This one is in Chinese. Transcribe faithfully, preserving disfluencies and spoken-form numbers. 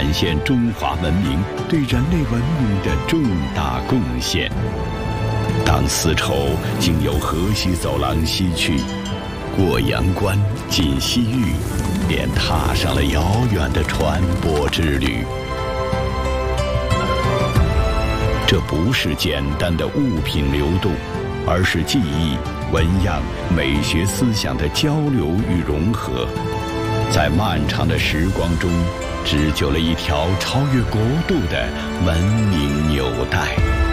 展现中华文明对人类文明的重大贡献。当丝绸经由河西走廊西去，过阳关进西域，便踏上了遥远的传播之旅。这不是简单的物品流动，而是技艺、纹样、美学思想的交流与融合，在漫长的时光中织就了一条超越国度的文明纽带。